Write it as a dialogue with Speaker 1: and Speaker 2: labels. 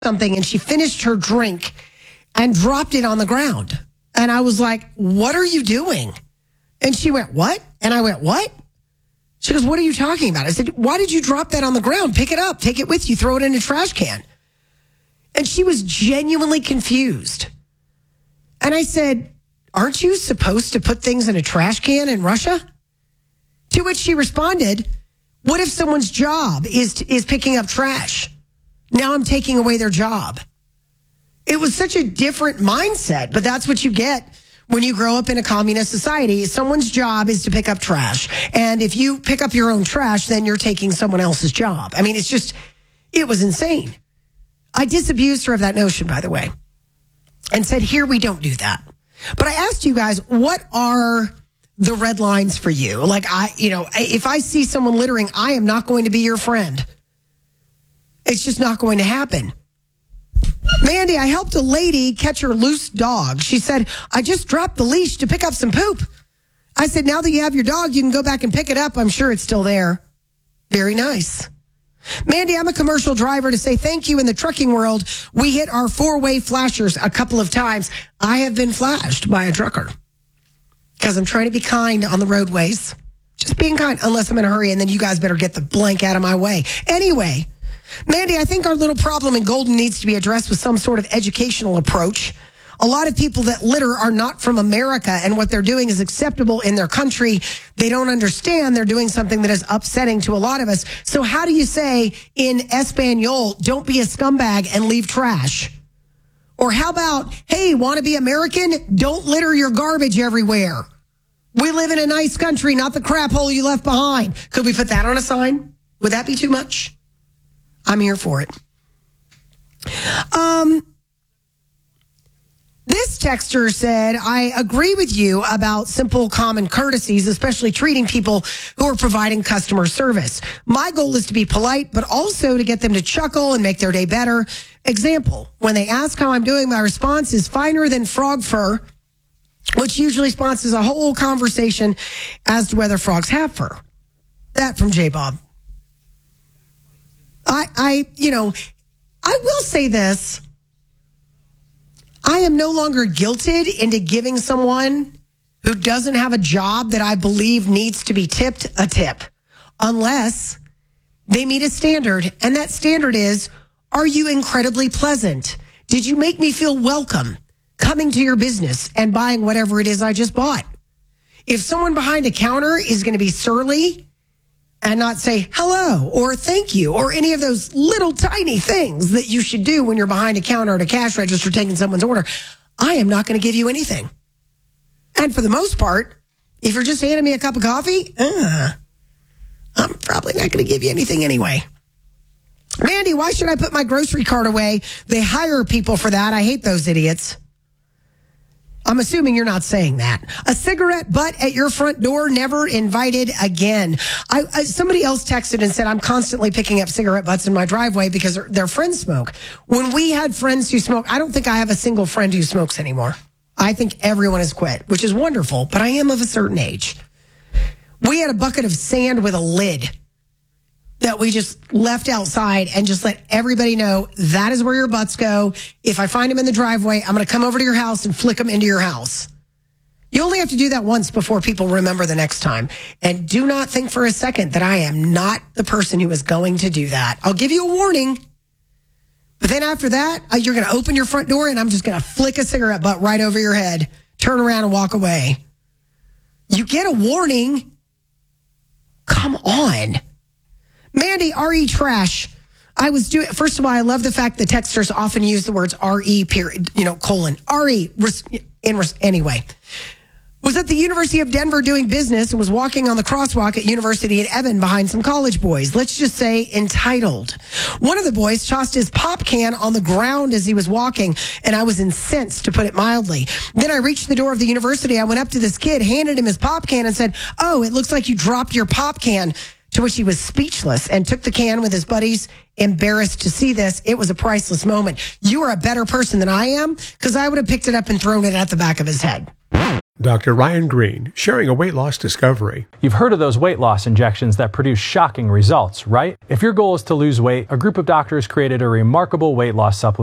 Speaker 1: something and she finished her drink and dropped it on the ground. And I was like, what are you doing? And she went, what? And I went, what? She goes, what are you talking about? I said, why did you drop that on the ground? Pick it up, take it with you, throw it in a trash can. And she was genuinely confused. And I said, aren't you supposed to put things in a trash can in Russia? To which she responded, what if someone's job is picking up trash? Now I'm taking away their job. It was such a different mindset, but that's what you get when you grow up in a communist society. Someone's job is to pick up trash. And if you pick up your own trash, then you're taking someone else's job. I mean, it was insane. I disabused her of that notion, by the way, and said, here, we don't do that. But I asked you guys, what are the red lines for you? Like, if I see someone littering, I am not going to be your friend. It's just not going to happen. Mandy, I helped a lady catch her loose dog. She said, I just dropped the leash to pick up some poop. I said, now that you have your dog, you can go back and pick it up. I'm sure it's still there. Very nice. Mandy, I'm a commercial driver. To say thank you in the trucking world, we hit our 4-way flashers a couple of times. I have been flashed by a trucker because I'm trying to be kind on the roadways. Just being kind, unless I'm in a hurry, and then you guys better get the blank out of my way. Anyway, Mandy, I think our little problem in Golden needs to be addressed with some sort of educational approach. A lot of people that litter are not from America, and what they're doing is acceptable in their country. They don't understand they're doing something that is upsetting to a lot of us. So how do you say in Espanol, don't be a scumbag and leave trash? Or how about, hey, want to be American? Don't litter your garbage everywhere. We live in a nice country, not the crap hole you left behind. Could we put that on a sign? Would that be too much? I'm here for it. This texter said, I agree with you about simple common courtesies, especially treating people who are providing customer service. My goal is to be polite, but also to get them to chuckle and make their day better. Example, when they ask how I'm doing, my response is finer than frog fur, which usually sponsors a whole conversation as to whether frogs have fur. That from J-Bob. I will say this. I am no longer guilted into giving someone who doesn't have a job that I believe needs to be tipped a tip unless they meet a standard. And that standard is, are you incredibly pleasant? Did you make me feel welcome coming to your business and buying whatever it is I just bought? If someone behind a counter is going to be surly and not say hello or thank you or any of those little tiny things that you should do when you're behind a counter at a cash register taking someone's order, I am not going to give you anything. And for the most part, if you're just handing me a cup of coffee, I'm probably not going to give you anything anyway. Mandy, why should I put my grocery cart away? They hire people for that. I hate those idiots. I'm assuming you're not saying that. A cigarette butt at your front door, never invited again. Somebody else texted and said, I'm constantly picking up cigarette butts in my driveway because their friends smoke. When we had friends who smoke, I don't think I have a single friend who smokes anymore. I think everyone has quit, which is wonderful, but I am of a certain age. We had a bucket of sand with a lid that we just left outside and just let everybody know that is where your butts go. If I find them in the driveway, I'm going to come over to your house and flick them into your house. You only have to do that once before people remember the next time. And do not think for a second that I am not the person who is going to do that. I'll give you a warning. But then after that, you're going to open your front door and I'm just going to flick a cigarette butt right over your head, turn around and walk away. You get a warning. Come on. Mandy, RE trash. First of all, I love the fact that texters often use the words RE period, colon. RE, anyway. Was at the University of Denver doing business and was walking on the crosswalk at University in Evan behind some college boys. Let's just say entitled. One of the boys tossed his pop can on the ground as he was walking, and I was incensed, to put it mildly. Then I reached the door of the university. I went up to this kid, handed him his pop can, and said, "Oh, it looks like you dropped your pop can." To which he was speechless and took the can with his buddies, embarrassed to see this. It was a priceless moment. You are a better person than I am, because I would have picked it up and thrown it at the back of his head.
Speaker 2: Dr. Ryan Green, sharing a weight loss discovery.
Speaker 3: You've heard of those weight loss injections that produce shocking results, right? If your goal is to lose weight, a group of doctors created a remarkable weight loss supplement